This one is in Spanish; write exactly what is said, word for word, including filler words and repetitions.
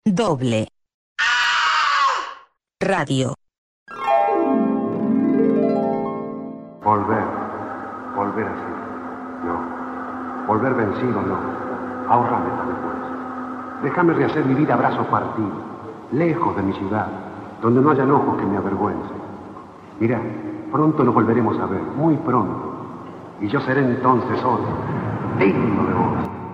Doble radio. Volver, volver así. No, volver vencido no. Ahórrame esta vergüenza. Déjame rehacer mi vida a brazos partidos, lejos de mi ciudad, donde no hayan ojos que me avergüencen. Mira, pronto nos volveremos a ver, muy pronto. Y yo seré entonces otro, digno de vos.